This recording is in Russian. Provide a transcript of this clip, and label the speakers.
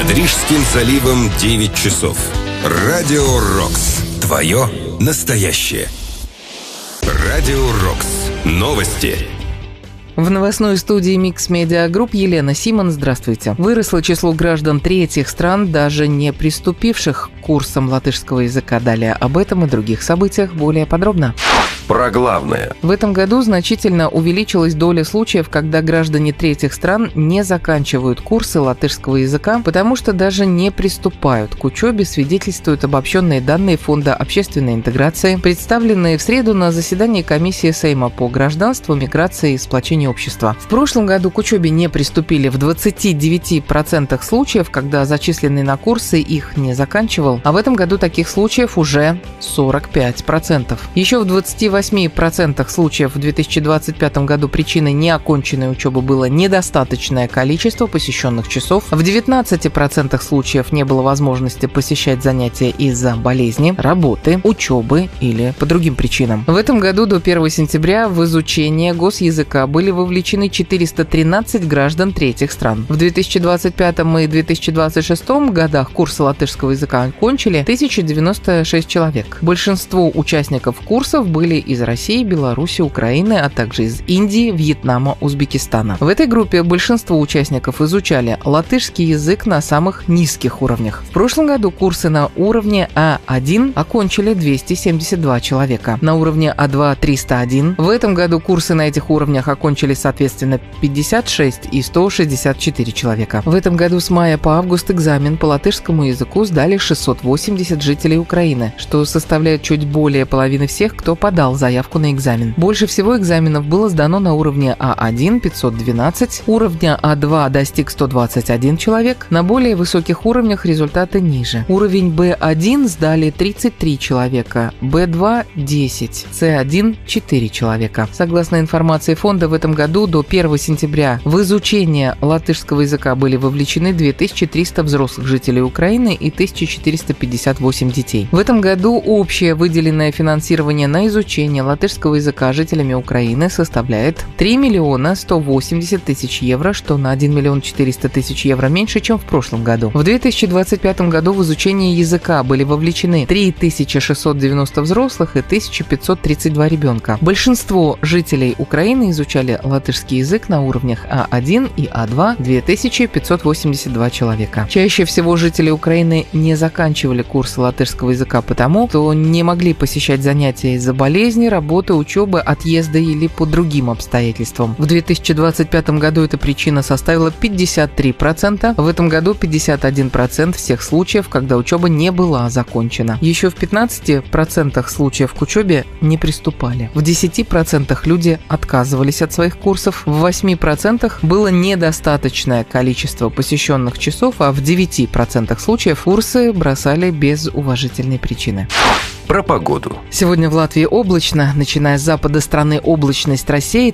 Speaker 1: Над Рижским заливом 9 часов. Радио Рокс. Твое настоящее. Радио Рокс. Новости.
Speaker 2: В новостной студии Mix Media Group Елена Симон. Здравствуйте. Выросло число граждан третьих стран, даже не приступивших к курсам латышского языка. Далее об этом и других событиях более подробно.
Speaker 3: Про главное.
Speaker 2: В этом году значительно увеличилась доля случаев, когда граждане третьих стран не заканчивают курсы латышского языка, потому что даже не приступают к учебе, свидетельствуют обобщенные данные Фонда общественной интеграции, представленные в среду на заседании комиссии Сейма по гражданству, миграции и сплочению общества. В прошлом году к учебе не приступили в 29% случаев, когда зачисленный на курсы их не заканчивал, а в этом году таких случаев уже 45%. Еще в 28% случаев в 2025 году причиной неоконченной учебы было недостаточное количество посещенных часов. В 19% случаев не было возможности посещать занятия из-за болезни, работы, учебы или по другим причинам. В этом году до 1 сентября в изучение госязыка были вовлечены 413 граждан третьих стран. В 2025 и 2026 годах курсы латышского языка окончили 1096 человек. Большинство участников курсов были из России, Беларуси, Украины, а также из Индии, Вьетнама, Узбекистана. В этой группе большинство участников изучали латышский язык на самых низких уровнях. В прошлом году курсы на уровне А1 окончили 272 человека, на уровне А2 – 301. В этом году курсы на этих уровнях окончили соответственно 56 и 164 человека. В этом году с мая по август экзамен по латышскому языку сдали 680 жителей Украины, что составляет чуть более половины всех, кто подал заявку на экзамен. Больше всего экзаменов было сдано на уровне А1 – 512, уровня А2 достиг 121 человек, на более высоких уровнях результаты ниже. Уровень Б1 сдали 33 человека, Б2 – 10, С1 – 4 человека. Согласно информации фонда, в этом году до 1 сентября в изучение латышского языка были вовлечены 2300 взрослых жителей Украины и 1458 детей. В этом году общее выделенное финансирование на изучение латышского языка жителями Украины составляет 3 миллиона 180 тысяч евро, что на 1 миллион 400 тысяч евро меньше, чем в прошлом году. В 2025 году в изучение языка были вовлечены 3690 взрослых и 1532 ребенка. Большинство жителей Украины изучали латышский язык на уровнях А1 и А2 – 2582 человека. Чаще всего жители Украины не заканчивали курсы латышского языка потому, что не могли посещать занятия из-за болезни, работы, учебы, отъезда или по другим обстоятельствам. В 2025 году эта причина составила 53%, в этом году 51% всех случаев, когда учеба не была закончена. Еще в 15% случаев к учебе не приступали. В 10% люди отказывались от своих курсов, в 8% было недостаточное количество посещенных часов, а в 9% случаев курсы бросали без уважительной причины.
Speaker 3: Про погоду.
Speaker 2: Сегодня в Латвии облачно. Начиная с запада страны облачность рассеет.